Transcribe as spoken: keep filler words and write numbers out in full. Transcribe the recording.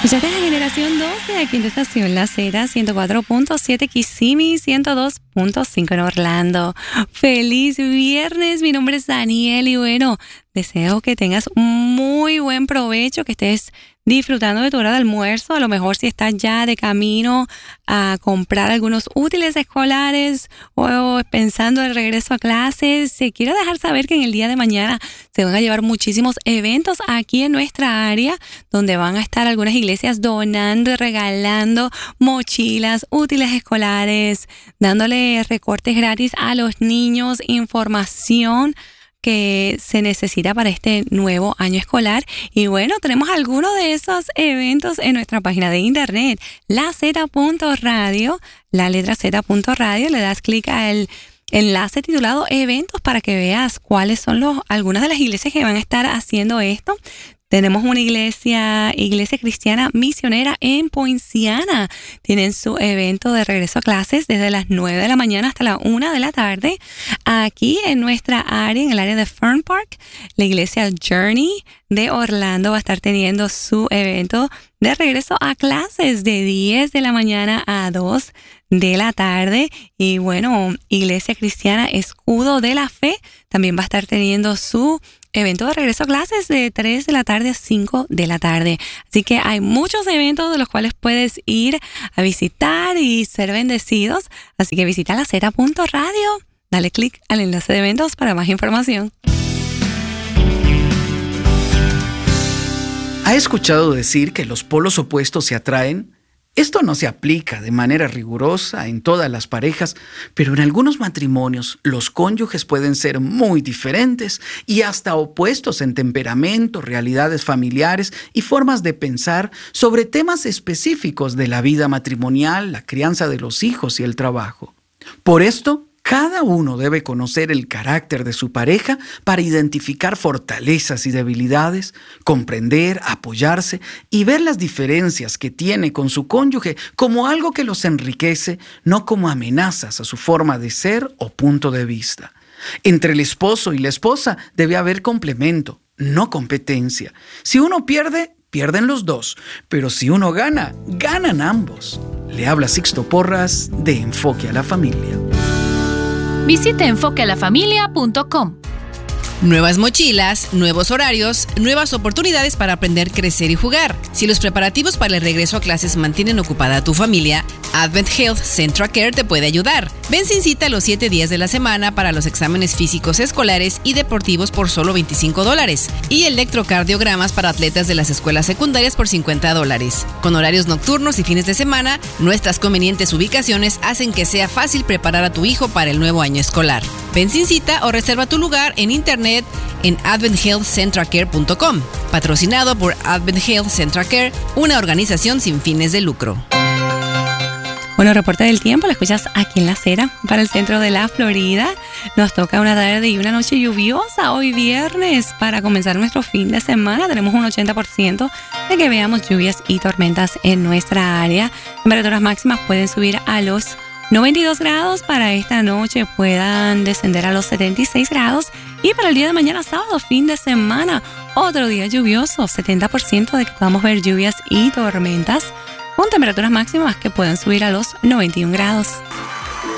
Escuchaste a Generación doce aquí en tu estación La Z, ciento cuatro punto siete Kissimmee, ciento dos punto cinco en Orlando. Feliz viernes, mi nombre es Daniel y bueno, deseo que tengas un muy buen provecho, que estés disfrutando de tu hora de almuerzo. A lo mejor si estás ya de camino a comprar algunos útiles escolares o pensando en regreso a clases, se quiero dejar saber que en el día de mañana se van a llevar muchísimos eventos aquí en nuestra área, donde van a estar algunas iglesias donando y regalando mochilas, útiles escolares, dándole recortes gratis a los niños, información que se necesita para este nuevo año escolar. Y bueno, tenemos algunos de esos eventos en nuestra página de internet, la z punto radio, la letra z punto radio. Le das clic al enlace titulado eventos para que veas cuáles son los, algunas de las iglesias que van a estar haciendo esto. Tenemos una iglesia, iglesia cristiana misionera en Poinciana. Tienen su evento de regreso a clases desde las nueve de la mañana hasta la una de la tarde. Aquí en nuestra área, en el área de Fern Park, la iglesia Journey de Orlando va a estar teniendo su evento de regreso a clases de diez de la mañana a dos de la tarde. Y bueno, iglesia cristiana Escudo de la Fe también va a estar teniendo su evento de regreso a clases de tres de la tarde a cinco de la tarde. Así que hay muchos eventos de los cuales puedes ir a visitar y ser bendecidos. Así que visita la Z punto radio. Dale clic al enlace de eventos para más información. ¿Ha escuchado decir que los polos opuestos se atraen? Esto no se aplica de manera rigurosa en todas las parejas, pero en algunos matrimonios los cónyuges pueden ser muy diferentes y hasta opuestos en temperamento, realidades familiares y formas de pensar sobre temas específicos de la vida matrimonial, la crianza de los hijos y el trabajo. Por esto, cada uno debe conocer el carácter de su pareja para identificar fortalezas y debilidades, comprender, apoyarse y ver las diferencias que tiene con su cónyuge como algo que los enriquece, no como amenazas a su forma de ser o punto de vista. Entre el esposo y la esposa debe haber complemento, no competencia. Si uno pierde, pierden los dos, pero si uno gana, ganan ambos. Le habla Sixto Porras de Enfoque a la Familia. Visita enfoque a la familia punto com. Nuevas mochilas, nuevos horarios, nuevas oportunidades para aprender, crecer y jugar. Si los preparativos para el regreso a clases mantienen ocupada a tu familia, Advent Health Central Care te puede ayudar. Ven sin cita los siete días de la semana para los exámenes físicos escolares y deportivos por solo veinticinco dólares y electrocardiogramas para atletas de las escuelas secundarias por cincuenta dólares. Con horarios nocturnos y fines de semana, nuestras convenientes ubicaciones hacen que sea fácil preparar a tu hijo para el nuevo año escolar. Ven sin cita o reserva tu lugar en internet en advent health central care punto com, patrocinado por Advent Health Central Care, una organización sin fines de lucro. Bueno, reporte del tiempo lo escuchas aquí en La Cera, para el centro de la Florida. Nos toca una tarde y una noche lluviosa hoy viernes. Para comenzar nuestro fin de semana tenemos un ochenta por ciento de que veamos lluvias y tormentas en nuestra área. Temperaturas máximas pueden subir a los noventa y dos grados, para esta noche puedan descender a los setenta y seis grados y para el día de mañana sábado, fin de semana, otro día lluvioso, setenta por ciento de que podamos ver lluvias y tormentas con temperaturas máximas que pueden subir a los noventa y un grados.